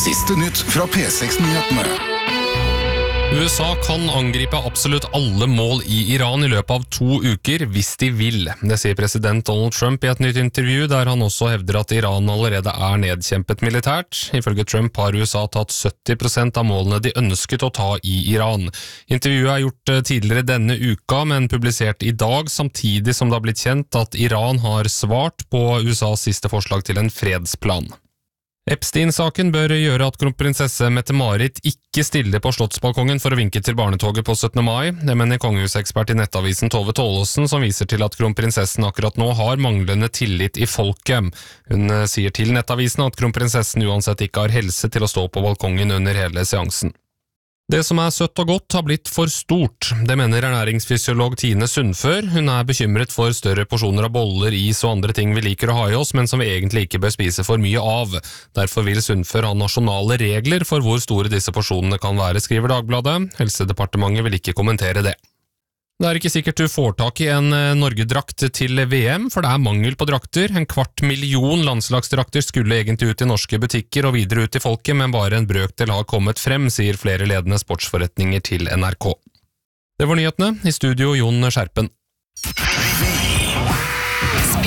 Siste nytt fra P6-nyhetene. USA kan angripe absolutt alle mål i Iran i løpet av 2 uker hvis de vil. Det sier president Donald Trump i et nytt intervju, der han også hevder at Iran allerede er nedkjempet militært. Ifølge Trump har USA tatt 70% av målene de ønsket å ta i Iran. Intervjuet er gjort tidligere denne uka, men publisert i dag, samtidig som det har blitt kjent at Iran har svart på USAs siste forslag til en fredsplan. Epstein-saken bør gjøre at kronprinsesse Mette-Marit ikke stiller på slottsbalkongen for å vinke til barnetoget på 17. mai. Det mener kongehusekspert i nettavisen Tove Tålesen, som viser til at kronprinsessen akkurat nå har manglende tillit i folket. Hun sier til nettavisen at kronprinsessen uansett ikke har helse til å stå på balkongen under hele seansen. Det som er søtt og godt har blitt for stort. Det mener ernæringsfysiolog Tine Sundfør. Hun er bekymret for større porsjoner av boller, is og andre ting vi liker å ha i oss, men som vi egentlig ikke bør spise for mye av. Derfor vil Sundfør ha nasjonale regler for hvor store disse porsjonene kan være, skriver Dagbladet. Helsedepartementet vil ikke kommentere det. Det er ikke sikkert du får tak i en Norge-drakt til VM, for det er mangel på drakter. 250 000 landslagsdrakter skulle egentlig ut i norske butikker og videre ut i folket, men bare en brøkdel har kommet frem, sier flere ledende sportsforretninger til NRK. Det var nyhetene. I studio Jon Skjerpen.